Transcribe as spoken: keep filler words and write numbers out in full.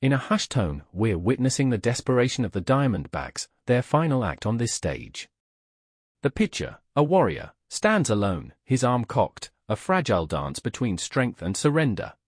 In a hushed tone, we're witnessing the desperation of the Diamondbacks, their final act on this stage. The pitcher, a warrior, stands alone, his arm cocked, a fragile dance between strength and surrender.